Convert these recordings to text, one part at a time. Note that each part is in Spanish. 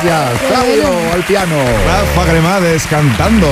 Gracias, Claudio, al piano. Rafa Cremades cantando.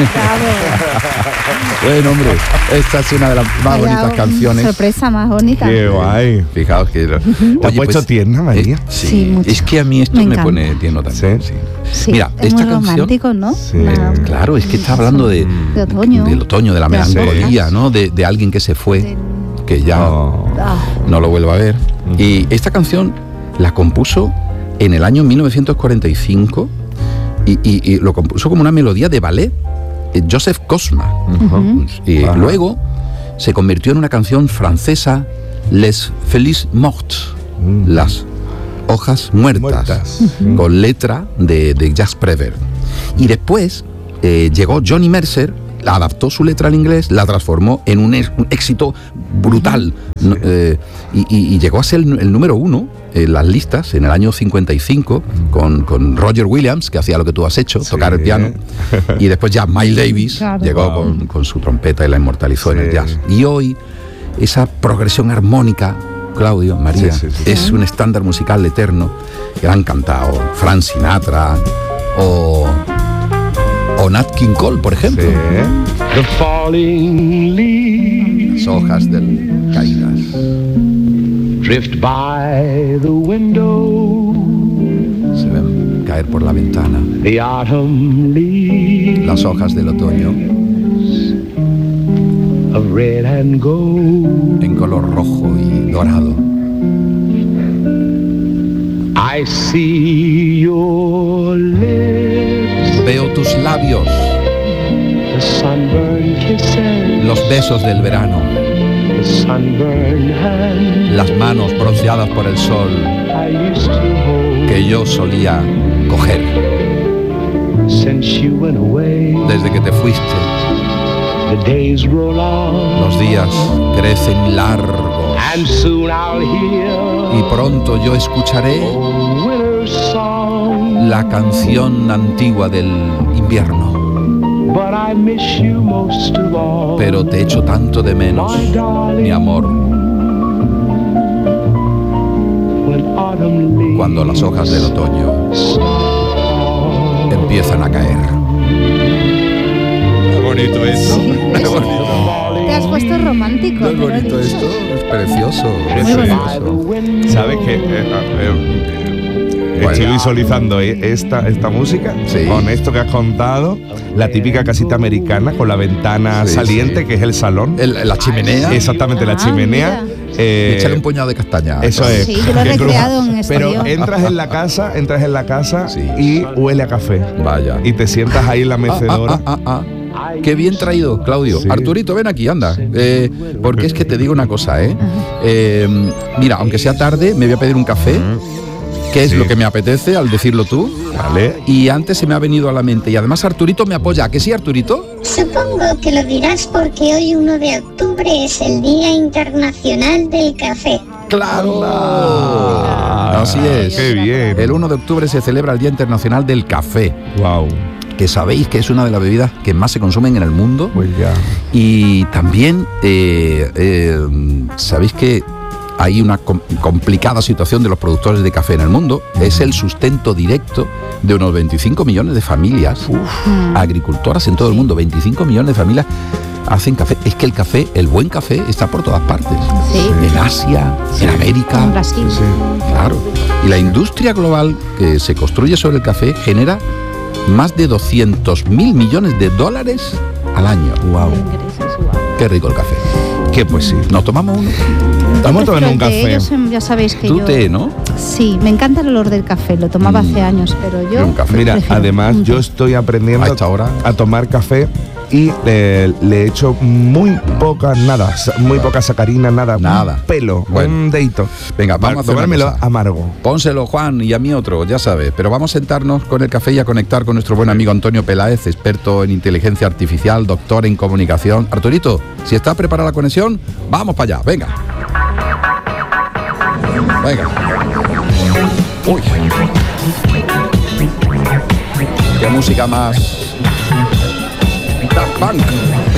Bueno, hombre, esta es una de las más bonitas canciones. Sorpresa más bonita. Qué guay. Fijaos que... ¿Te has puesto tierna, María? Sí, mucho. Es que a mí esto me pone tierno también. ¿Sí? Sí, Mira, es esta muy canción... romántico, ¿no? Sí. Claro, es que está hablando de otoño. del otoño, de la De las melancolía, hojas. ¿no? De alguien que se fue, que ya Ah, no lo vuelva a ver. Y esta canción la compuso en el año 1945 y lo compuso como una melodía de ballet, Joseph Cosma. Y luego se convirtió en una canción francesa, Les Felices Mortes, las hojas muertas, con letra de Jacques Prévert. Y después llegó Johnny Mercer, adaptó su letra al inglés, la transformó en un éxito brutal, y llegó a ser el número 1 en las listas en el año 55 con Roger Williams, que hacía lo que tú has hecho, tocar el piano, y después ya Miles Davis llegó con su trompeta y la inmortalizó en el jazz. Y hoy esa progresión armónica, Claudio, María, es un estándar musical eterno que han cantado Frank Sinatra o Nat King Cole, por ejemplo. The falling leaves, Las hojas caídas. Drift by the window. Se ven caer por la ventana. The autumn leaves, Las hojas del otoño of red and gold. en color rojo y dorado. I see your lips, Veo tus labios, the sunburned kisses, los besos del verano, the sunburned hands las manos bronceadas por el sol I used to hold. que yo solía coger. Since you went away, Desde que te fuiste, the days roll on, los días crecen largos and soon I'll hear y pronto yo escucharé a winter's song. la canción antigua del invierno. But I miss you most of all, Pero te echo tanto de menos, my darling, mi amor, when autumn leaves cuando las hojas del otoño fall. empiezan a caer. Qué bonito esto. Qué bonito. te has puesto romántico. ¿No es te lo he bonito dicho. esto? Es precioso. Es Muy precioso. ¿Sabes qué? Estoy visualizando esta música con esto que has contado, la típica casita americana con la ventana saliente, que es el salón. La chimenea. Exactamente, la chimenea. Échale un puñado de castaña. Eso es. Sí, yo lo he recreado en Pero estudio. entras en la casa y huele a café. Vaya. Y te sientas ahí en la mecedora. Qué bien traído, Claudio. Sí. Arturito, ven aquí, anda. Porque es que te digo una cosa, mira, aunque sea tarde, me voy a pedir un café, que es lo que me apetece al decirlo tú. Vale. Y antes se me ha venido a la mente. Y además Arturito me apoya. ¿A que sí, Arturito? Supongo que lo dirás porque hoy 1 de octubre es el Día Internacional del Café. ¡Claro! Así es. Qué bien. El 1 de octubre se celebra el Día Internacional del Café. Wow. Que sabéis que es una de las bebidas que más se consumen en el mundo. Pues ya. Y también sabéis que hay una complicada situación de los productores de café en el mundo. Es el sustento directo de unos 25 millones de familias agricultoras en todo el mundo. 25 millones de familias hacen café. Es que el café, el buen café, está por todas partes. Sí. En Asia, en América. En Brasil. Claro. Y la industria global que se construye sobre el café genera más de 200.000 millones de dólares al año. Wow. Qué rico el café. Que pues sí. ¿Nos tomamos uno? Estamos tomando un café. Ya sabéis que Tú yo... té, ¿no? Sí, me encanta el olor del café. Lo tomaba hace años, pero yo... Un café. Mira, prefiero además un té. yo estoy aprendiendo A esta hora. a tomar café y le echo muy poca sacarina, nada. Nada. Un pelo, Bueno. un dedito. Venga, vamos a hacer una tomármelo cosa. amargo. Pónselo, Juan, y a mí otro, ya sabes. Pero vamos a sentarnos con el café y a conectar con nuestro buen amigo Antonio Peláez, experto en inteligencia artificial, doctor en comunicación. Arturito, si está preparada la conexión, vamos para allá. Venga. Venga. Uy. Qué música más... Daft Punk.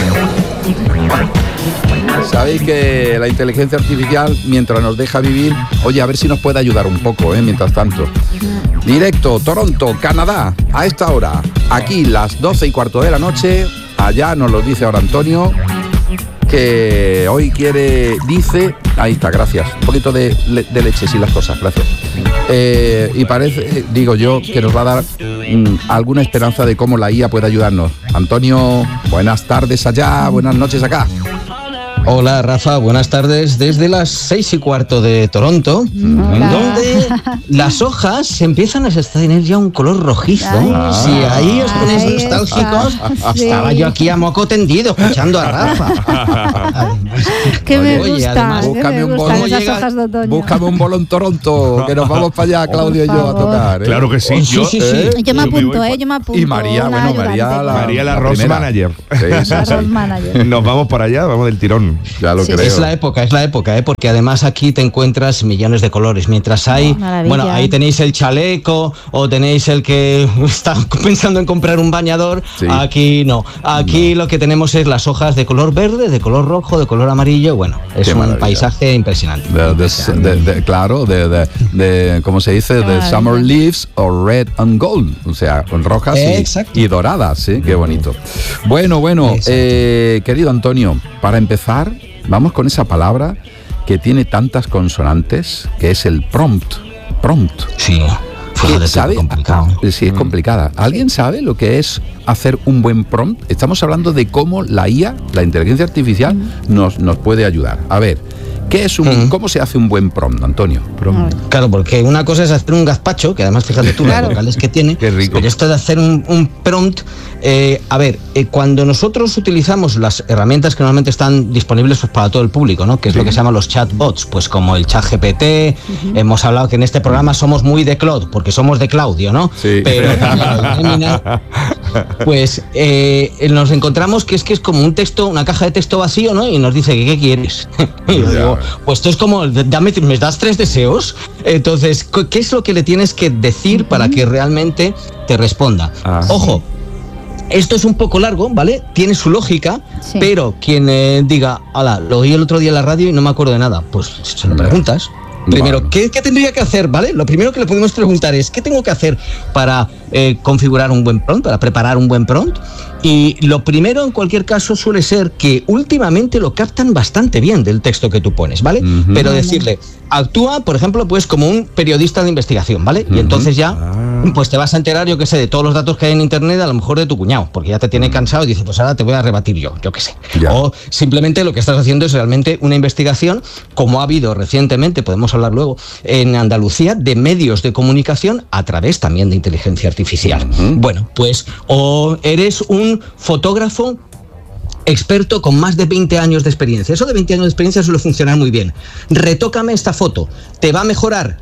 Sabéis que la inteligencia artificial, mientras nos deja vivir, oye, a ver si nos puede ayudar un poco, mientras tanto. Directo, Toronto, Canadá, a esta hora. Aquí las 12:15 de la noche. Allá nos lo dice ahora Antonio, que hoy dice... Ahí está, gracias. Un poquito de leche, sí, las cosas, gracias. Y parece, digo yo, que nos va a dar alguna esperanza de cómo la IA puede ayudarnos. Antonio, buenas tardes allá, buenas noches acá. Hola Rafa, buenas tardes desde las 6:15 de Toronto, donde las hojas empiezan a tener ya un color rojizo. Si ahí os ponéis nostálgicos, estaba yo aquí a moco tendido escuchando a Rafa. Que me gusta, además, búscame un bolo en Toronto, que nos vamos para allá, Claudio y yo, a tocar. Claro que sí. Yo me apunto, yo me apunto. Y María, María la Rose Manager. Sí. Manager. Nos vamos para allá, vamos del tirón. Ya lo creo. Es la época, porque además aquí te encuentras millones de colores. Mientras hay, bueno, ahí tenéis el chaleco o tenéis el que está pensando en comprar un bañador. Sí. Aquí no. Aquí lo que tenemos es las hojas de color verde, de color rojo, de color amarillo. Bueno, es un paisaje impresionante. Claro, ¿cómo se dice? De summer leaves o red and gold. O sea, con rojas y doradas. ¿Sí? Qué bonito. Bueno, querido Antonio, para empezar, vamos con esa palabra que tiene tantas consonantes, que es el prompt. Sí, ¿sabe? Complicado. Sí, es complicada. ¿Alguien sabe lo que es hacer un buen prompt? Estamos hablando de cómo la IA, la inteligencia artificial, nos puede ayudar. A ver, ¿cómo se hace un buen prompt, Antonio? Claro, porque una cosa es hacer un gazpacho, que además fíjate tú las vocales que tiene. Qué rico. Pero esto de hacer un prompt, cuando nosotros utilizamos las herramientas que normalmente están disponibles para todo el público, ¿no? Que es lo que se llama los chatbots, pues como el ChatGPT, hemos hablado que en este programa somos muy de Claude, porque somos de Claudio, ¿no? Sí. Pero pues nos encontramos que es como un texto, una caja de texto vacío, ¿no? Y nos dice que ¿qué quieres? Y yo digo, pues esto es como, ¿me das 3 deseos? Entonces, ¿qué es lo que le tienes que decir para que realmente te responda? Ojo, esto es un poco largo, ¿vale? Tiene su lógica, pero quien diga, lo oí el otro día en la radio y no me acuerdo de nada, pues se lo preguntas. Primero, ¿qué tendría que hacer? ¿Vale? Lo primero que le podemos preguntar es ¿qué tengo que hacer para configurar un buen prompt, para preparar un buen prompt? Y lo primero, en cualquier caso, suele ser que últimamente lo captan bastante bien del texto que tú pones, ¿vale? Pero decirle, actúa, por ejemplo, pues como un periodista de investigación, ¿vale? Y entonces ya, pues te vas a enterar, yo qué sé, de todos los datos que hay en internet, a lo mejor de tu cuñado, porque ya te tiene cansado y dice, pues ahora te voy a rebatir yo qué sé. O simplemente lo que estás haciendo es realmente una investigación, como ha habido recientemente, podemos hablar luego, en Andalucía, de medios de comunicación a través también de inteligencia artificial. Bueno, pues, o eres un fotógrafo experto con más de 20 años de experiencia. Eso de 20 años de experiencia suele funcionar muy bien. Retócame esta foto, te va a mejorar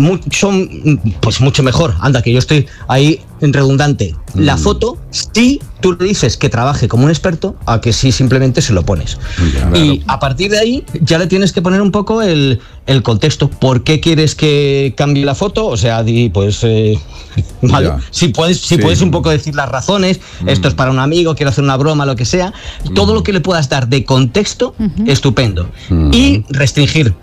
mucho mejor. Anda, que yo estoy ahí en redundante. La foto, si tú le dices que trabaje como un experto, a que sí simplemente se lo pones. Y a partir de ahí ya le tienes que poner un poco el contexto. ¿Por qué quieres que cambie la foto? O sea, vale. Si puedes un poco decir las razones, esto es para un amigo, quiero hacer una broma, lo que sea. Todo lo que le puedas dar de contexto, estupendo. Y restringir.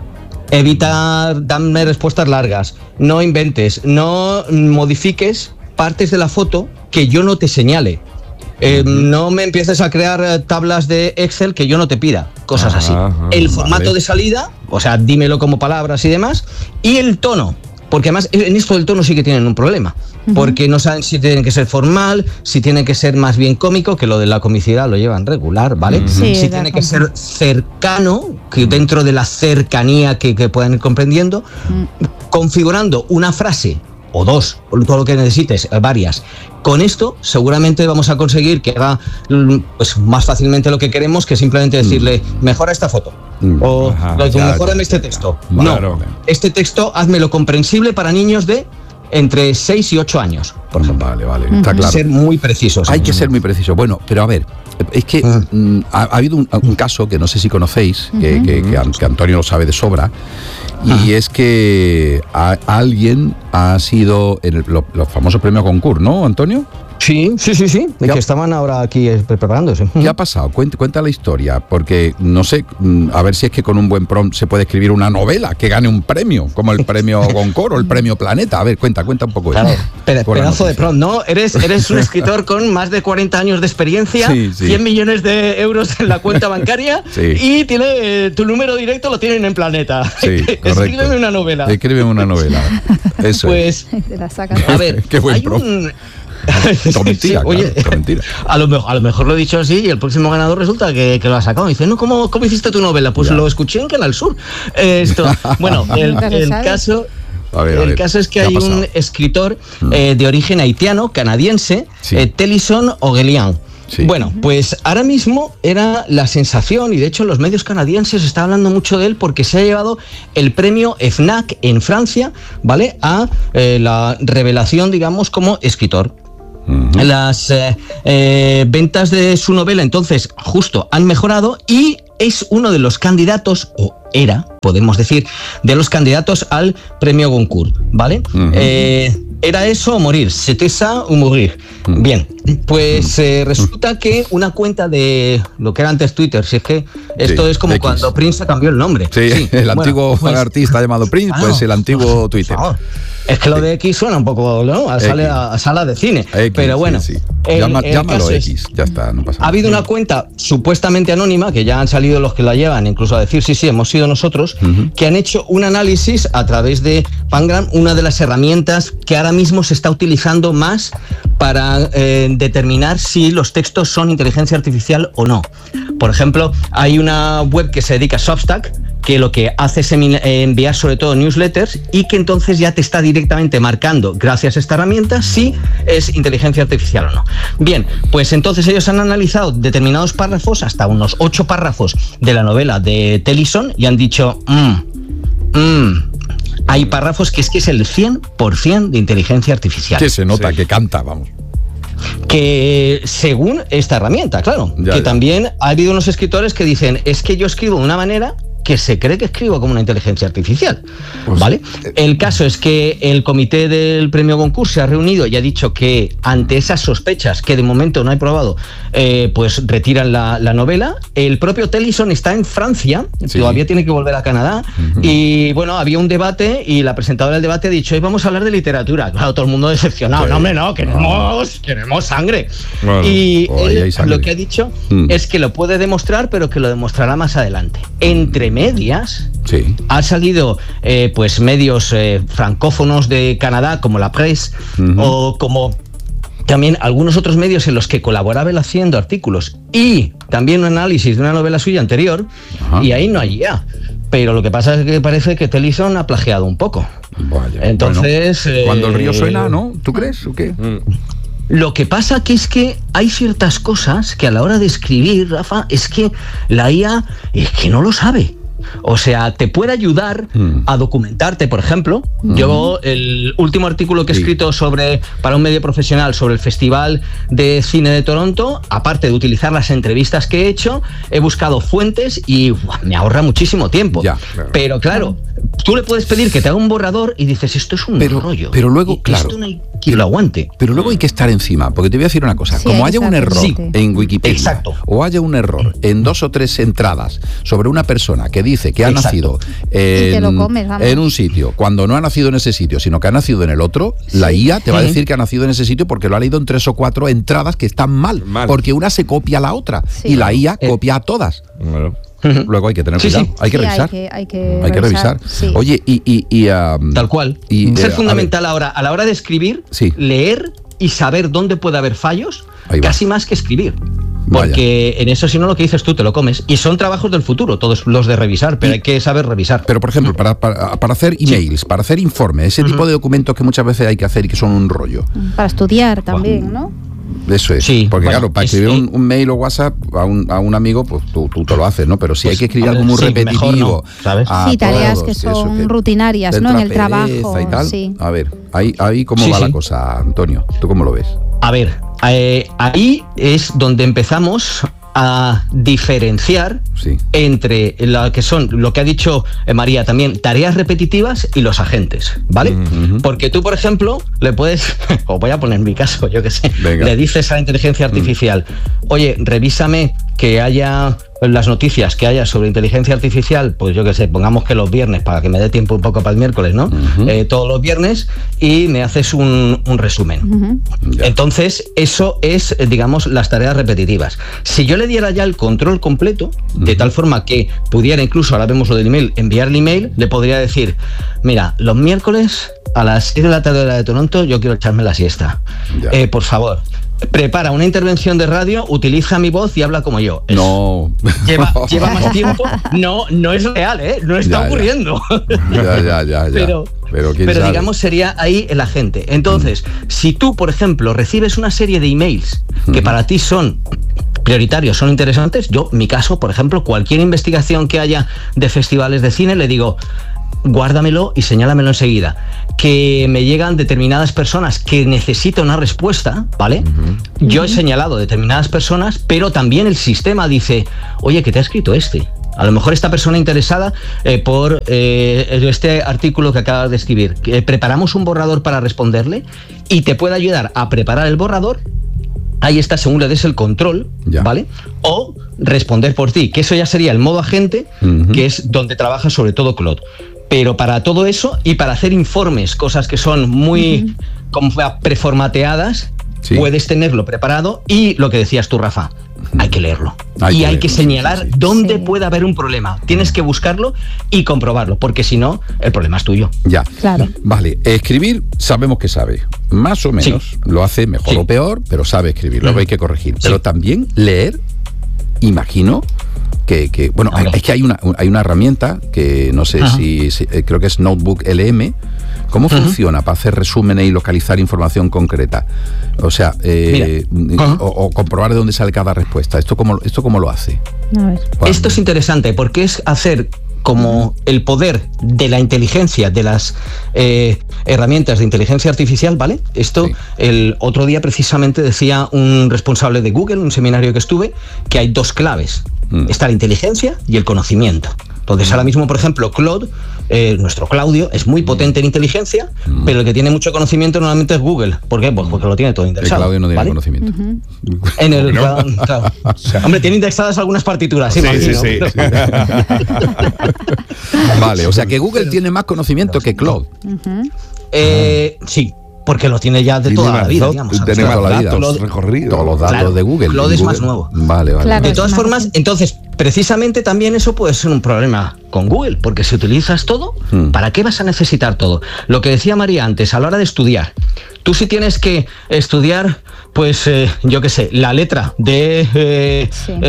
Evita darme respuestas largas, no inventes, no modifiques partes de la foto que yo no te señale. No me empieces a crear tablas de Excel que yo no te pida, cosas así. El formato de salida, o sea, dímelo como palabras y demás, y el tono. Porque además en esto del tono sí que tienen un problema, porque no saben si tiene que ser formal, si tiene que ser más bien cómico, que lo de la comicidad lo llevan regular, ¿vale? Si tiene que ser cercano, que dentro de la cercanía que puedan ir comprendiendo, configurando una frase o dos, o todo lo que necesites, varias. Con esto seguramente vamos a conseguir que haga pues, más fácilmente lo que queremos, que simplemente decirle, mejora esta foto. O mejórame este texto. No, este texto házmelo comprensible para niños de entre 6 y 8 años, por ejemplo. Vale, está claro. Ser muy precisos. Hay que ser muy preciso. Bueno, pero a ver, es que ha habido un caso que no sé si conocéis, que Antonio lo sabe de sobra, y es que alguien ha sido en los famosos premios Goncourt, ¿no, Antonio? Sí, que estaban ahora aquí preparándose. ¿Qué ha pasado? Cuenta la historia, porque no sé, a ver si es que con un buen prompt se puede escribir una novela que gane un premio, como el premio Goncourt o el premio Planeta. A ver, cuenta un poco claro, eso. Pedazo de prompt, ¿no? Eres un escritor con más de 40 años de experiencia, 100 millones de euros en la cuenta bancaria y tiene tu número directo lo tienen en Planeta. Sí, Escríbeme una novela. Escríbeme una novela. Eso pues, a ver, qué buen prompt. Mentira, oye, claro, mentira. A lo mejor lo he dicho así y el próximo ganador resulta que lo ha sacado. Y dice, no, ¿cómo hiciste tu novela? Pues lo escuché en Canal Sur. Bueno, el caso... A ver, el caso es que hay un escritor de origen haitiano, canadiense, Tennyson Oguelian. Sí. Bueno, pues ahora mismo era la sensación, y de hecho en los medios canadienses se está hablando mucho de él porque se ha llevado el premio FNAC en Francia, ¿vale? A la revelación, digamos, como escritor. Las ventas de su novela entonces justo han mejorado y es uno de los candidatos, o era, podemos decir, de los candidatos al premio Goncourt, ¿vale? Era eso o morir, c'était ça ou mourir. Bien, pues resulta que una cuenta de lo que era antes Twitter, si es que esto es como X. Cuando Prince cambió el nombre. Sí, el antiguo artista llamado Prince, pues el antiguo Twitter. Es que lo de X suena un poco, ¿no? A sala de cine. X, pero bueno, llámalo X, ya está, no pasa nada. Ha habido una cuenta supuestamente anónima, que ya han salido los que la llevan, incluso a decir, sí, hemos sido nosotros, que han hecho un análisis a través de Pangram, una de las herramientas que ahora mismo se está utilizando más para determinar si los textos son inteligencia artificial o no. Por ejemplo, hay una web que se dedica a Substack, que lo que hace es enviar sobre todo newsletters y que entonces ya te está directamente marcando, gracias a esta herramienta, si es inteligencia artificial o no. Bien, pues entonces ellos han analizado determinados párrafos, hasta unos 8 párrafos de la novela de Tennyson, y han dicho, hay párrafos que es el 100% de inteligencia artificial. Que se nota, que canta, vamos. Que según esta herramienta, claro, también ha habido unos escritores que dicen, es que yo escribo de una manera que se cree que escribo como una inteligencia artificial, ¿vale? El caso es que el comité del premio Goncourt se ha reunido y ha dicho que ante esas sospechas, que de momento no hay probado, pues retiran la novela. El propio Tennyson está en Francia, todavía tiene que volver a Canadá, y bueno, había un debate y la presentadora del debate ha dicho, hoy vamos a hablar de literatura. Claro, todo el mundo decepcionado. No, hombre, no, queremos sangre. Bueno, y él lo que ha dicho es que lo puede demostrar, pero que lo demostrará más adelante. Entre medias, ha salido pues medios francófonos de Canadá, como La Presse, o como también algunos otros medios en los que colaboraba él haciendo artículos, y también un análisis de una novela suya anterior, y ahí no hay ya. Pero lo que pasa es que parece que Tennyson ha plagiado un poco. Vaya, entonces... Bueno, cuando el río suena, ¿no? ¿Tú crees o qué? Lo que pasa es que hay ciertas cosas que a la hora de escribir, Rafa, es que la IA es que no lo sabe. O sea, te puede ayudar a documentarte, por ejemplo. Yo, el último artículo que he escrito para un medio profesional sobre el Festival de Cine de Toronto, aparte de utilizar las entrevistas que he hecho, he buscado fuentes y me ahorra muchísimo tiempo. Pero claro, tú le puedes pedir que te haga un borrador y dices, esto es un rollo. Pero luego, claro, esto no hay quien lo aguante. Pero luego hay que estar encima, porque te voy a decir una cosa. Como haya un error en Wikipedia, o haya un error en 2 o 3 entradas sobre una persona que dice que ha nacido en un sitio, cuando no ha nacido en ese sitio, sino que ha nacido en el otro, la IA te va a decir que ha nacido en ese sitio porque lo ha leído en 3 o 4 entradas que están mal. Porque una se copia a la otra y la IA copia a todas. Luego hay que tener cuidado, hay que revisar. Hay que revisar. Oye, tal cual. Ser fundamental ahora, a la hora de escribir, leer y saber dónde puede haber fallos, casi más que escribir. Porque en eso, si no, lo que dices tú, te lo comes. Y son trabajos del futuro, todos los de revisar, pero hay que saber revisar. Pero, por ejemplo, para hacer emails, para hacer informes, ese tipo de documentos que muchas veces hay que hacer y que son un rollo. Para estudiar también, ¿no? Eso es, porque claro, para escribir un mail o WhatsApp a un amigo, pues tú te lo haces, ¿no? Pero si hay que escribir algo muy repetitivo, no, ¿sabes? Tareas que son rutinarias, ¿no? En el trabajo. Y tal. A ver, ahí cómo va la cosa, Antonio, ¿tú cómo lo ves? A ver, ahí es donde empezamos a diferenciar entre lo que ha dicho María también, tareas repetitivas y los agentes, ¿vale? Porque tú, por ejemplo, le puedes, o voy a poner mi caso, yo qué sé, le dices a la inteligencia artificial, oye, revísame que haya las noticias que haya sobre inteligencia artificial, pues yo qué sé, pongamos que los viernes, para que me dé tiempo un poco para el miércoles, ¿no? Todos los viernes, y me haces un resumen. Entonces, eso es, digamos, las tareas repetitivas. Si yo le diera ya el control completo, de tal forma que pudiera incluso, ahora vemos lo del email, enviar el email, le podría decir, mira, los miércoles a las 6 de la tarde hora de Toronto yo quiero echarme la siesta. Por favor, prepara una intervención de radio, utiliza mi voz y habla como yo. No. Lleva más tiempo. No es real, ¿eh? No está ocurriendo. Ya. Pero digamos, sería ahí el agente. Entonces, si tú, por ejemplo, recibes una serie de emails que para ti son prioritarios, son interesantes, yo, en mi caso, por ejemplo, cualquier investigación que haya de festivales de cine, le digo, guárdamelo y señálamelo enseguida. Que me llegan determinadas personas que necesitan una respuesta, ¿vale? Yo he señalado determinadas personas, pero también el sistema dice, oye, ¿qué te ha escrito este? A lo mejor esta persona interesada por este artículo que acabas de escribir. Preparamos un borrador para responderle y te puede ayudar a preparar el borrador. Ahí está, según le des el control, ¿vale? O responder por ti, que eso ya sería el modo agente, que es donde trabaja sobre todo Claude. Pero para todo eso y para hacer informes, cosas que son muy como preformateadas, puedes tenerlo preparado y lo que decías tú, Rafa, hay que leerlo. Hay que señalar dónde puede haber un problema. Tienes que buscarlo y comprobarlo, porque si no, el problema es tuyo. Ya, claro. Vale, escribir sabemos que sabe. Más o menos, lo hace mejor o peor, pero sabe escribir, luego hay que corregir. Pero también leer, imagino que bueno, es que hay una herramienta que no sé si creo que es Notebook LM. ¿Cómo funciona para hacer resúmenes y localizar información concreta? O sea, o comprobar de dónde sale cada respuesta. ¿Esto cómo lo hace? A ver. Esto es interesante porque es hacer como el poder de la inteligencia, de las herramientas de inteligencia artificial, ¿vale? Esto, el otro día precisamente decía un responsable de Google, un seminario que estuve, que hay dos claves. Está la inteligencia y el conocimiento. Entonces, ahora mismo, por ejemplo, Claude, nuestro Claudio, es muy potente en inteligencia, pero el que tiene mucho conocimiento normalmente es Google. ¿Por qué? Pues porque lo tiene todo indexado. El Claudio no tiene conocimiento. En el claro. Hombre, tiene indexadas algunas partituras, sí. Vale, o sea que Google tiene más conocimiento que Claude. Sí. Porque lo tiene ya de toda la vida, digamos. Tiene más datos recorridos. Todos los datos de Google. Claude es más nuevo. Vale. Claro, de todas formas, entonces, precisamente también eso puede ser un problema con Google, porque si utilizas todo, ¿para qué vas a necesitar todo? Lo que decía María antes, a la hora de estudiar. Tú si tienes que estudiar, pues, yo qué sé, la letra de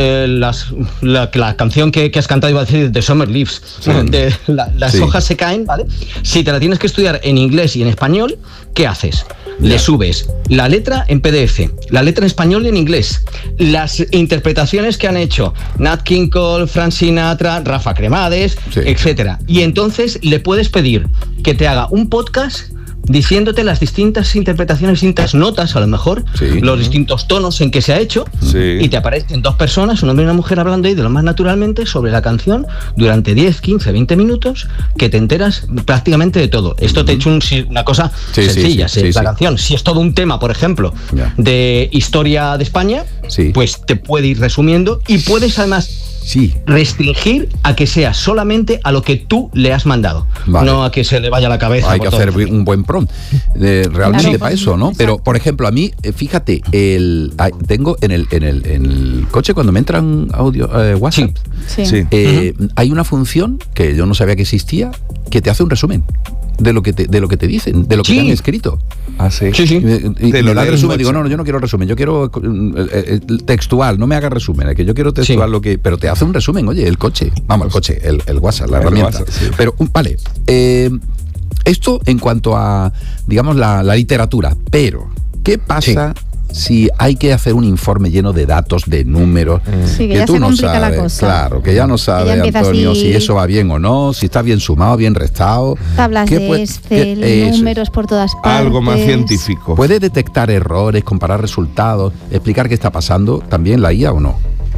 la canción que has cantado, iba a decir, de Summer Leaves, de las hojas se caen, ¿vale? Si te la tienes que estudiar en inglés y en español, ¿qué haces? Le subes la letra en PDF, la letra en español y en inglés, las interpretaciones que han hecho Nat King Cole, Frank Sinatra, Rafa Cremades, etcétera. Y entonces le puedes pedir que te haga un podcast diciéndote las distintas interpretaciones, distintas notas, a lo mejor, los distintos tonos en que se ha hecho, y te aparecen dos personas, un hombre y una mujer, hablando ahí de lo más naturalmente sobre la canción durante 10, 15, 20 minutos, que te enteras prácticamente de todo. Esto te ha hecho una cosa sencilla, la canción. Si es todo un tema, por ejemplo, de historia de España, pues te puede ir resumiendo y puedes además restringir a que sea solamente a lo que tú le has mandado, no a que se le vaya la cabeza. Hay que hacer un buen prompt realmente para eso, ¿no? Pero, por ejemplo, a mí, fíjate, tengo en el coche cuando me entran audio WhatsApp, hay una función que yo no sabía que existía, que te hace un resumen de lo que te dicen, de lo que te han escrito. Y te lo da el resumen. Digo, no, yo no quiero resumen, yo quiero textual, no me hagas resumen, que yo quiero textual pero te hace un resumen, oye, el coche, vamos, el coche, el WhatsApp, la herramienta. Pero, vale, esto en cuanto a, digamos, la literatura, pero, ¿qué pasa si hay que hacer un informe lleno de datos, de números, que ya tú se no complica sabes, la cosa. claro, que ya no sabes, Antonio, si eso va bien o no, si está bien sumado, bien restado. Tablas de Excel, números por todas partes. Algo más científico. ¿Puede detectar errores, comparar resultados, explicar qué está pasando también la IA o no?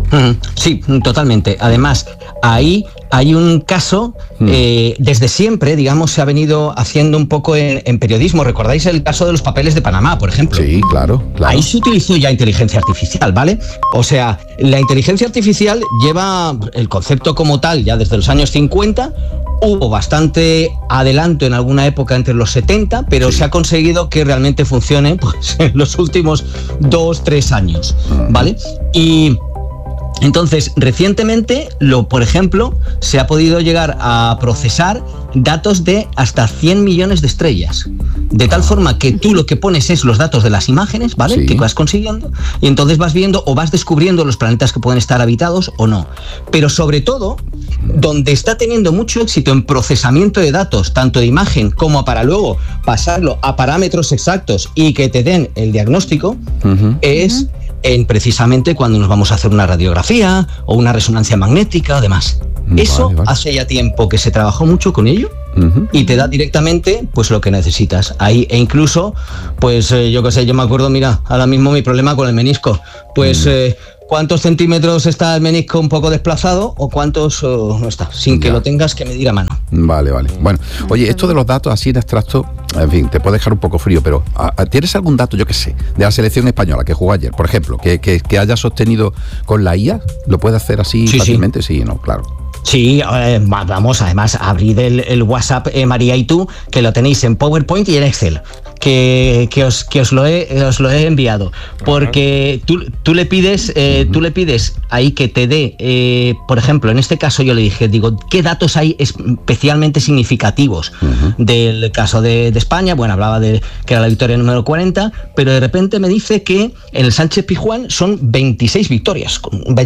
Sí, totalmente. Además, ahí hay un caso, desde siempre, digamos, se ha venido haciendo un poco en periodismo. ¿Recordáis el caso de los papeles de Panamá, por ejemplo? Sí, claro. Ahí se utilizó ya inteligencia artificial, ¿vale? O sea, la inteligencia artificial lleva el concepto como tal ya desde los años 50. Hubo bastante adelanto en alguna época entre los 70, pero se ha conseguido que realmente funcione pues, en los últimos 2-3 años, ¿vale? Y entonces, recientemente, por ejemplo, se ha podido llegar a procesar datos de hasta 100 millones de estrellas. De tal forma que tú lo que pones es los datos de las imágenes, ¿vale? Sí. Que vas consiguiendo, y entonces vas viendo o vas descubriendo los planetas que pueden estar habitados o no. Pero sobre todo, donde está teniendo mucho éxito en procesamiento de datos, tanto de imagen como para luego pasarlo a parámetros exactos y que te den el diagnóstico, es en precisamente cuando nos vamos a hacer una radiografía o una resonancia magnética o demás. Eso hace ya tiempo que se trabajó mucho con ello y te da directamente pues lo que necesitas ahí. E incluso, pues yo qué sé, yo me acuerdo, mira, ahora mismo mi problema con el menisco, pues ¿cuántos centímetros está el menisco un poco desplazado o cuántos no está? Sin que lo tengas que medir a mano. Vale. Bueno, oye, esto de los datos así en abstracto, en fin, te puede dejar un poco frío, pero ¿tienes algún dato, yo qué sé, de la selección española que jugó ayer, por ejemplo, que haya sostenido con la IA? ¿Lo puede hacer así fácilmente? Sí, no, claro. Sí, vamos, además, abrid el WhatsApp María y tú, que lo tenéis en PowerPoint y en Excel, que os lo he enviado, porque tú le pides ahí que te dé, por ejemplo, en este caso yo le dije, digo, ¿qué datos hay especialmente significativos del caso de España? Bueno, hablaba de que era la victoria número 40, pero de repente me dice que en el Sánchez Pizjuán son 26 victorias,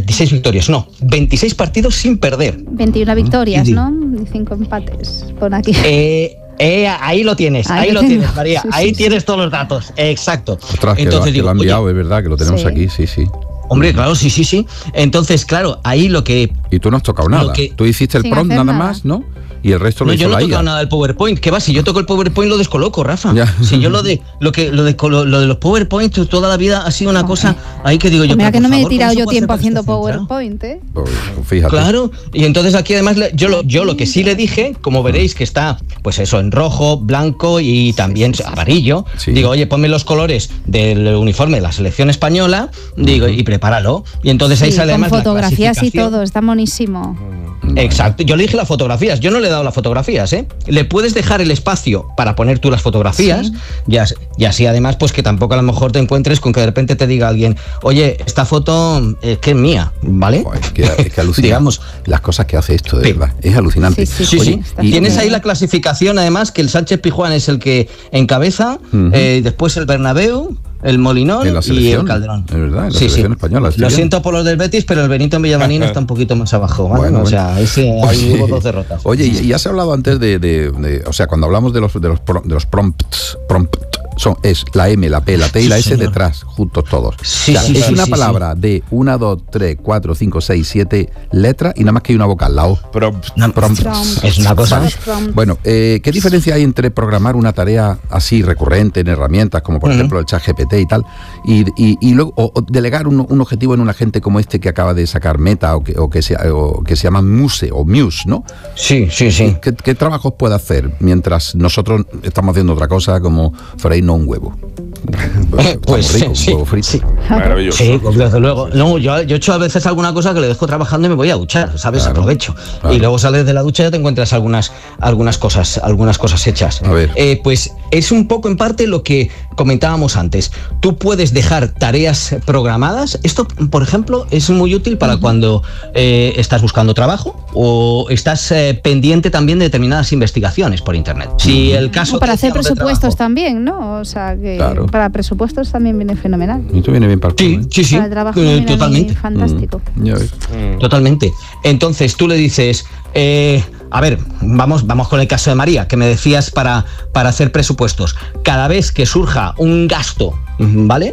26 partidos sin perder. 21 victorias, ¿no? Y 5 empates, por aquí. Ahí lo tienes, tienes, María. Sí, ahí tienes todos los datos. Exacto. Ostras, entonces que lo ha enviado, es verdad, que lo tenemos aquí, sí. Hombre, claro, sí. Entonces, claro, ahí lo que... Y tú no has tocado nada. Tú hiciste el prompt nada más, ¿no? Y el resto lo hizo la IA. Yo no he tocado nada del PowerPoint. ¿Qué va? Si yo toco el PowerPoint lo descoloco, Rafa. Si yo lo de los PowerPoint toda la vida ha sido una cosa ahí que digo yo. Mira que no me he tirado yo tiempo haciendo PowerPoint, ¿eh? Pues, fíjate. Claro. Y entonces aquí además yo lo que sí le dije, como veréis que está, pues eso, en rojo, blanco y también amarillo. Sí. Digo, oye, ponme los colores del uniforme de la selección española, digo, y prepáralo. Y entonces ahí sale además con fotografías y todo, está monísimo. Exacto, yo le dije las fotografías, yo no le he dado las fotografías, ¿eh? Le puedes dejar el espacio para poner tú las fotografías, y así además pues que tampoco a lo mejor te encuentres con que de repente te diga alguien, oye, esta foto es que es mía, ¿vale? Es que alucina. Digamos, las cosas que hace esto, de verdad, es alucinante. Sí. Y tienes ahí la clasificación además, que el Sánchez Pizjuán es el que encabeza, después el Bernabéu, el Molinón y el Calderón. Es verdad, en la selección española. Lo siento por los del Betis, pero el Benito Villamarín está un poquito más abajo, ¿vale? Bueno. O sea, ahí hubo 2 derrotas. Oye, y has hablado antes de o sea, cuando hablamos de los prompts, es la M, la P, la T y la S detrás, juntos todos. Es una palabra de 1, 2, 3, 4, 5, 6, 7 letras y nada más que hay una vocal, la O. Prompts. Es una cosa. Bueno, ¿qué diferencia hay entre programar una tarea así recurrente en herramientas como por ejemplo el ChatGPT y tal, y luego o delegar un objetivo en un agente como este que acaba de sacar Meta o que se llama Muse o Muse, ¿no? Sí. ¿Qué trabajos puede hacer mientras nosotros estamos haciendo otra cosa como freírnos un huevo? Pues rico, un huevo frito. Sí. Maravilloso. Sí, desde luego. No, yo he hecho a veces alguna cosa que le dejo trabajando y me voy a duchar, ¿sabes? Claro, aprovecho. Claro. Y luego sales de la ducha y ya te encuentras algunas cosas hechas. A ver. Pues es un poco en parte lo que comentábamos antes. Tú puedes dejar tareas programadas. Esto, por ejemplo, es muy útil para cuando estás buscando trabajo o estás pendiente también de determinadas investigaciones por internet. Si el caso para hacer presupuestos también, ¿no? O sea, que para presupuestos también viene fenomenal. Y esto viene bien para el Sí. Para el trabajo totalmente. Fantástico. Totalmente. Entonces tú le dices, a ver, vamos con el caso de María, que me decías para hacer presupuestos. Cada vez que surja un gasto, ¿vale?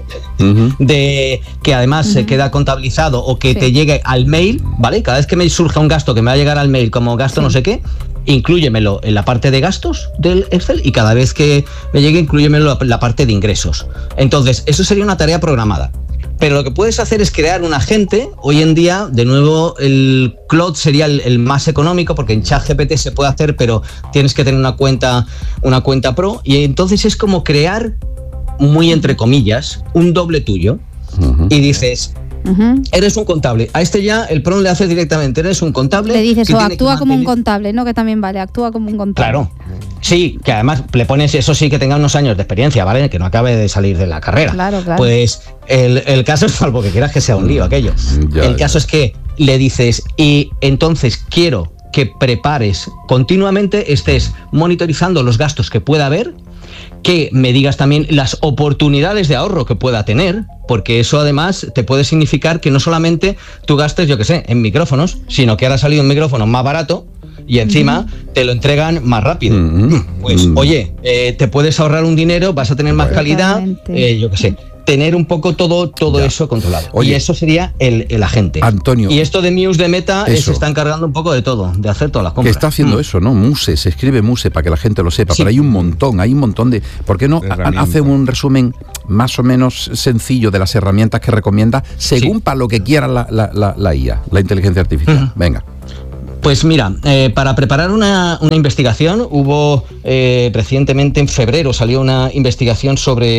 De que además se queda contabilizado o que te llegue al mail, ¿vale? Cada vez que me surja un gasto que me va a llegar al mail como gasto no sé qué, inclúyemelo en la parte de gastos del Excel y cada vez que me llegue inclúyemelo en la parte de ingresos. Entonces, eso sería una tarea programada. pero lo que puedes hacer es crear un agente. Hoy en día, de nuevo, el Claude sería el más económico, porque en ChatGPT se puede hacer, pero tienes que tener una cuenta pro, y entonces es como crear, muy entre comillas, un doble tuyo. Y dices, eres un contable. A este ya el PRON le hace directamente, eres un contable. Le dices, actúa como un contable, ¿no? Que también vale, actúa como un contable. Claro. Sí, que además le pones, eso sí, que tenga unos años de experiencia, ¿vale? Que no acabe de salir de la carrera. Claro. Pues el caso es, salvo que quieras que sea un lío aquello. El caso es que le dices, y entonces quiero que prepares continuamente, estés monitorizando los gastos que pueda haber, que me digas también las oportunidades de ahorro que pueda tener, porque eso además te puede significar que no solamente tú gastes, yo qué sé, en micrófonos, sino que ahora ha salido un micrófono más barato y encima te lo entregan más rápido. Pues oye, te puedes ahorrar un dinero, vas a tener más calidad, yo qué sé. Tener un poco todo eso controlado. Oye, y eso sería el agente. Antonio. Y esto de Muse de Meta se está encargando un poco de todo, de hacer todas las compras. Que está haciendo eso, ¿no? Muse, se escribe Muse para que la gente lo sepa, pero hay un montón de... ¿Por qué no hace un resumen más o menos sencillo de las herramientas que recomienda según para lo que quiera la IA, la inteligencia artificial? Venga. Pues mira, para preparar una investigación, hubo recientemente, en febrero, salió una investigación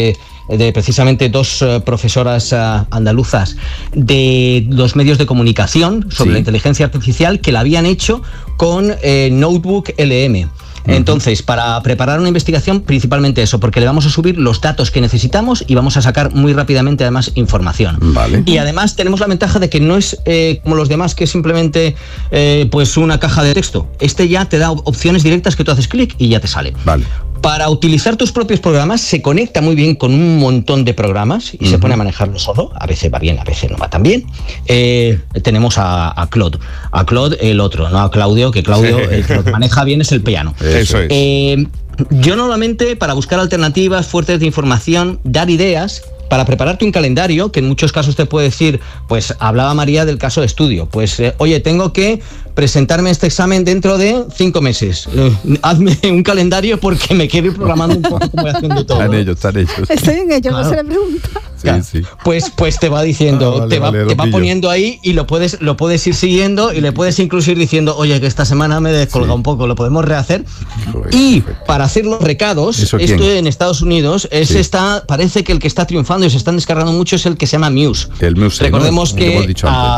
de precisamente dos profesoras andaluzas de los medios de comunicación sobre la inteligencia artificial, que la habían hecho con Notebook LM. Entonces, para preparar una investigación, principalmente eso, porque le vamos a subir los datos que necesitamos y vamos a sacar muy rápidamente, además, información. Vale. Y además tenemos la ventaja de que no es como los demás, que es simplemente pues una caja de texto. Este ya te da opciones directas que tú haces clic y ya te sale. Vale. Para utilizar tus propios programas, se conecta muy bien con un montón de programas y se pone a manejarlo solo. A veces va bien, a veces no va tan bien. Tenemos a Claude. A Claude, el otro, no a Claudio, que Claudio el que lo maneja bien es el piano. Eso es. Yo normalmente, para buscar alternativas, fuentes de información, dar ideas, para prepararte un calendario, que en muchos casos te puede decir, pues hablaba María del caso de estudio, pues oye, tengo que presentarme este examen dentro de 5 meses. Hazme un calendario porque me quiero ir programando un poco como voy haciendo todo. Están ellos. Estoy en ello, no se le pregunta. Sí. Pues te va diciendo, te va poniendo ahí, y lo puedes ir siguiendo, y le puedes incluso ir diciendo, oye, que esta semana me he descolgado un poco, lo podemos rehacer. Y para hacer los recados, esto en Estados Unidos parece que el que está triunfando y se están descargando mucho es el que se llama Muse. El Muse. Recordemos que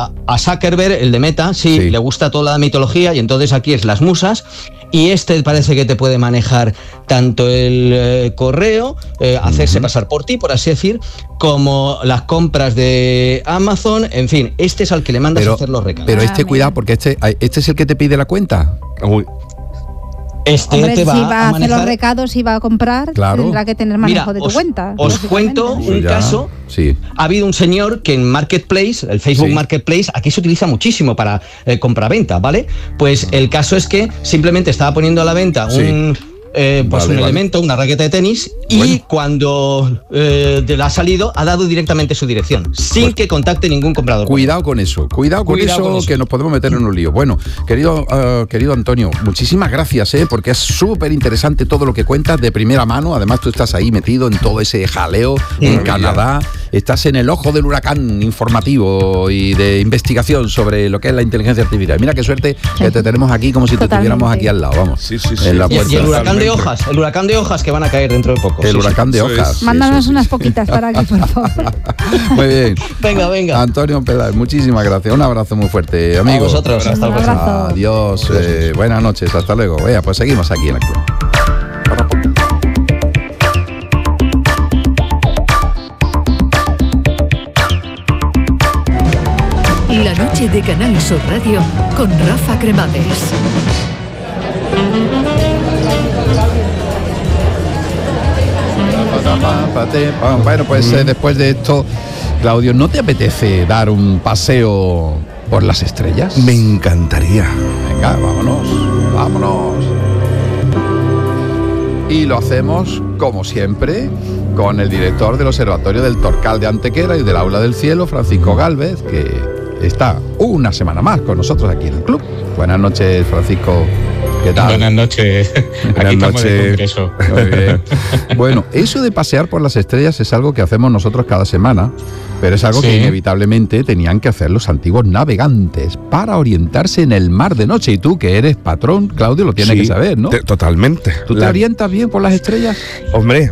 a Zuckerberg, el de Meta, le gusta toda la mitología, y entonces aquí es las musas. Y parece que te puede manejar tanto el correo, hacerse pasar por ti, por así decir, como las compras de Amazon. En fin, este es al que le mandas a hacer los recados. Pero cuidado, porque este es el que te pide la cuenta. Hombre, te va si va a hacer los recados y va a comprar, tendrá que tener manejo de tu cuenta. Os cuento un caso. Ha habido un señor que en Marketplace, el Facebook Marketplace, aquí se utiliza muchísimo para compraventa, ¿vale? Pues el caso es que simplemente estaba poniendo a la venta un elemento, una raqueta de tenis, y cuando le ha salido, ha dado directamente su dirección, sin que contacte ningún comprador. Cuidado con eso, que nos podemos meter en un lío. Bueno, querido Antonio, muchísimas gracias, porque es súper interesante todo lo que cuentas de primera mano. Además, tú estás ahí metido en todo ese jaleo en Canadá. Estás en el ojo del huracán informativo y de investigación sobre lo que es la inteligencia artificial. Mira qué suerte que te tenemos aquí, como si te tuviéramos aquí al lado, vamos. Sí. En la puerta. Y el huracán de hojas que van a caer dentro de poco. El huracán de hojas. Mándanos unas poquitas para aquí, por favor. Muy bien. Venga. Antonio Peláez, muchísimas gracias. Un abrazo muy fuerte, amigo. A vosotros, hasta luego. Adiós. Buenas noches, hasta luego. Pues seguimos aquí en el club. La noche de Canal Sur Radio con Rafa Cremades. Bueno, pues después de esto, Claudio, ¿no te apetece dar un paseo por las estrellas? Me encantaría. Venga, vámonos. Y lo hacemos, como siempre, con el director del Observatorio del Torcal de Antequera y del Aula del Cielo, Francisco Gálvez, que está una semana más con nosotros aquí en el club. Buenas noches, Francisco. ¿Qué tal? Buenas noches. Aquí estamos de congreso. Muy bien. Bueno, eso de pasear por las estrellas es algo que hacemos nosotros cada semana, pero es algo que inevitablemente tenían que hacer los antiguos navegantes para orientarse en el mar de noche. Y tú, que eres patrón, Claudio, lo tienes que saber, ¿no? Totalmente. ¿Tú te orientas bien por las estrellas? Hombre,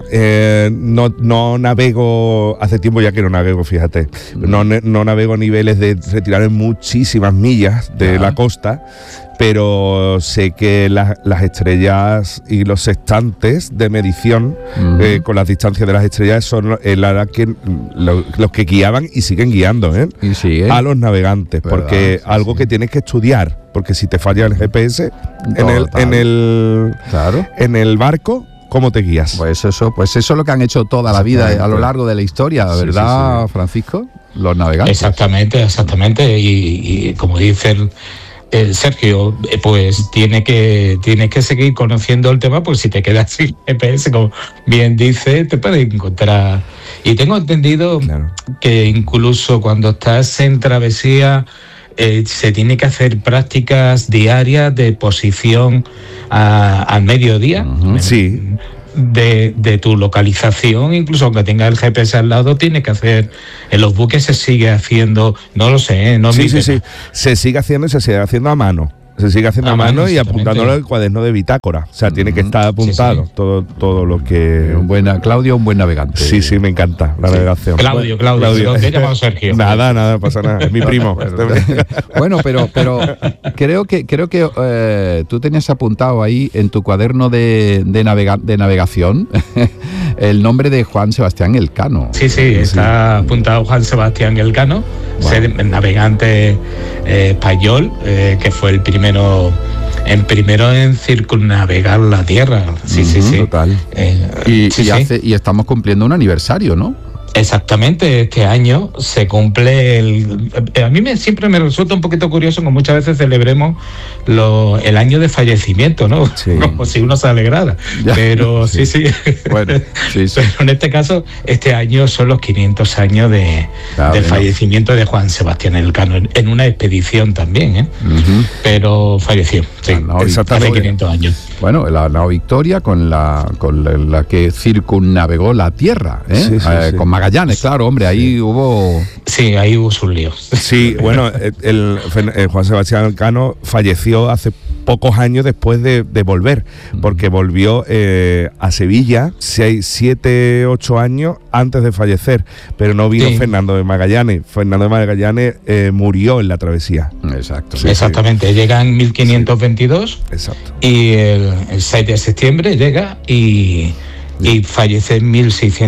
no navego, hace tiempo ya que no navego, fíjate. No navego a niveles de retirarme muchísimas millas de la costa, pero sé que las estrellas y los sextantes de medición con las distancias de las estrellas son los que guiaban y siguen guiando a los navegantes, porque algo que tienes que estudiar, porque si te falla el GPS en el barco, ¿cómo te guías? Pues eso es lo que han hecho toda la vida a lo largo de la historia, ¿verdad, Francisco? Los navegantes. Exactamente, y como dicen Sergio, pues tienes que seguir conociendo el tema, pues si te quedas sin GPS, como bien dice, te puedes encontrar. Y tengo entendido que incluso cuando estás en travesía se tiene que hacer prácticas diarias de posición al mediodía. Sí. De tu localización, incluso aunque tengas el GPS al lado, tienes que hacer, en los buques se sigue haciendo, no lo sé, se sigue haciendo y se sigue haciendo a mano. Se sigue haciendo a mano y apuntándolo al cuaderno de bitácora. O sea, tiene que estar apuntado todo lo que... Claudio, un buen navegante. Sí, me encanta la navegación. Claudio. ¿Dónde he llamado Sergio? Nada, pasa nada. Es mi primo. Bueno, pero creo que tú tenías apuntado ahí en tu cuaderno de navegación el nombre de Juan Sebastián Elcano. Sí, está apuntado Juan Sebastián Elcano, el navegante español, que fue el primero en circunnavegar la Tierra. Sí. Total. Y estamos cumpliendo un aniversario, ¿no? Exactamente, este año se cumple a mí siempre me resulta un poquito curioso que muchas veces celebremos el año de fallecimiento, ¿no? Sí. Como si uno se alegrara. Ya. Pero sí. Bueno, sí. Pero en este caso, este año son los 500 años del fallecimiento de Juan Sebastián Elcano, en una expedición también, pero falleció, hace 500 años. Bueno, la nao Victoria con la que circunnavegó la Tierra, con Magallanes, claro, hombre, ahí hubo... Sí, ahí hubo sus líos. Sí, bueno, el Juan Sebastián Elcano falleció hace pocos años después de volver, porque volvió a Sevilla 7, 8 años antes de fallecer, pero no vino Fernando de Magallanes. Fernando de Magallanes murió en la travesía. Exacto. Exactamente, llega en 1522 y el 6 de septiembre llega y fallece en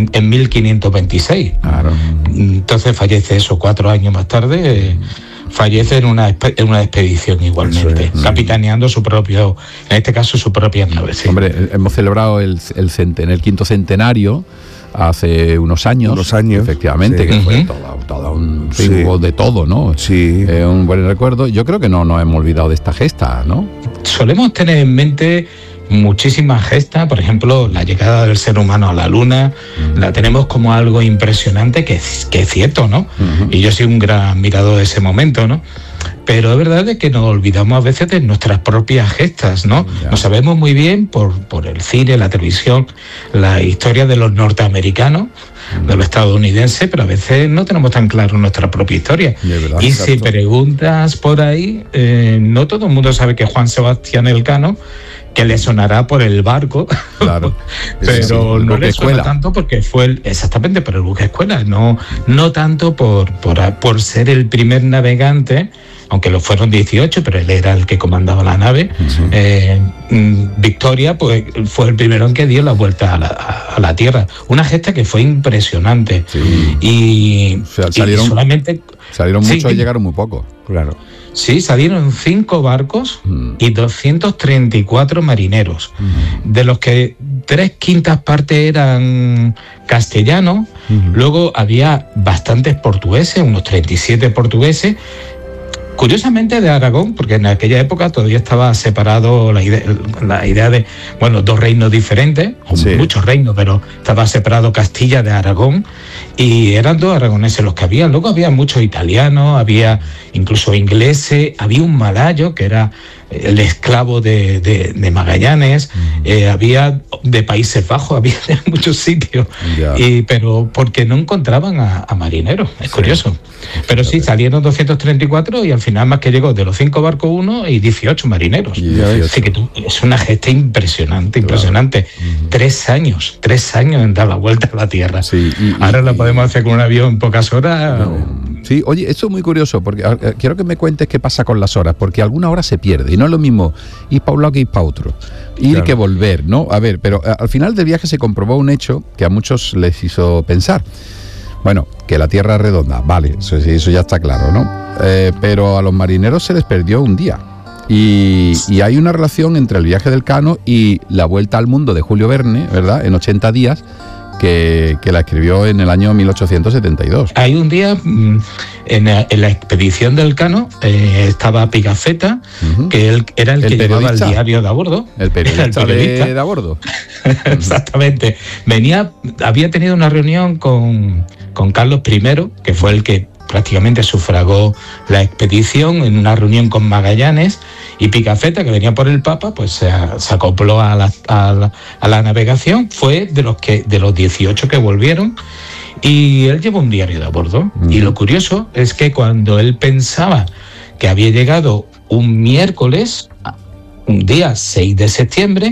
1526. Claro. Entonces fallece 4 años más tarde. Fallece en una expedición igualmente, capitaneando en este caso su propia nave. Sí. Hombre, hemos celebrado el quinto centenario hace unos años, efectivamente, que fue todo un hubo de todo, ¿no? Sí. Un buen recuerdo. Yo creo que no nos hemos olvidado de esta gesta, ¿no? Solemos tener en mente muchísimas gestas, por ejemplo, la llegada del ser humano a la Luna, la tenemos como algo impresionante, que es cierto, ¿no? Y yo soy un gran admirador de ese momento, ¿no? Pero es verdad de que nos olvidamos a veces de nuestras propias gestas, ¿no? No sabemos muy bien por el cine, la televisión, la historia de los norteamericanos, de los estadounidenses, pero a veces no tenemos tan claro nuestra propia historia. Y si preguntas por ahí, no todo el mundo sabe que Juan Sebastián Elcano, que le sonará por el barco, claro, pero no le suena tanto porque fue exactamente por el buque escuela, no tanto por ser el primer navegante, aunque lo fueron 18, pero él era el que comandaba la nave. Victoria, pues fue el primero en que dio la vuelta a la Tierra, una gesta que fue impresionante. Y salieron muchos y llegaron muy pocos. Claro. Sí, salieron 5 barcos y 234 marineros, de los que 3/5 partes eran castellanos. Luego había bastantes portugueses, unos 37 portugueses, curiosamente de Aragón, porque en aquella época todavía estaba separado la idea de, 2 reinos diferentes, muchos reinos, pero estaba separado Castilla de Aragón, y eran 2 aragoneses los que había. Luego había muchos italianos, había incluso ingleses, había un malayo que era el esclavo de Magallanes, había de Países Bajos, había de muchos sitios, pero porque no encontraban a marineros, es curioso. Pero sí, salieron 234 y al final más que llegó de los 5 barcos 1 y 18 marineros. Así que es una gesta impresionante. 3 años en dar la vuelta a la Tierra. Sí, ahora la podemos hacer con un avión en pocas horas. Sí, oye, esto es muy curioso, porque quiero que me cuentes qué pasa con las horas, porque alguna hora se pierde, y no es lo mismo ir para un lado que ir para otro, ir que volver, ¿no? A ver, pero al final del viaje se comprobó un hecho que a muchos les hizo pensar. Bueno, que la Tierra es redonda, vale, eso ya está claro, ¿no? Pero a los marineros se les perdió un día. Y hay una relación entre el viaje del Cano y la vuelta al mundo de Julio Verne, ¿verdad? En 80 días, que la escribió en el año 1872. Hay un día, en la expedición del Cano, estaba Pigafetta, que él era el que llevaba el diario de a bordo. El periodista de a bordo. Exactamente. Había tenido una reunión con Carlos I, que fue el que prácticamente sufragó la expedición, en una reunión con Magallanes, y Pigafetta, que venía por el Papa, pues se acopló a la navegación. Fue de los 18 que volvieron, y él llevó un diario de a bordo. Y lo curioso es que cuando él pensaba que había llegado un miércoles, un día 6 de septiembre,